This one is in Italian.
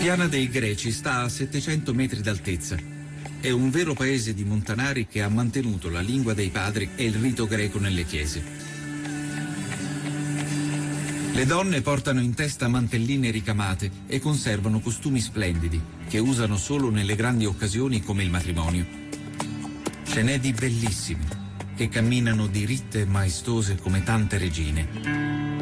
Piana dei Greci sta a 700 metri d'altezza. È un vero paese di montanari che ha mantenuto la lingua dei padri e il rito greco nelle chiese. Le donne portano in testa mantelline ricamate e conservano costumi splendidi che usano solo nelle grandi occasioni come il matrimonio. Ce n'è di bellissime che camminano diritte e maestose come tante regine.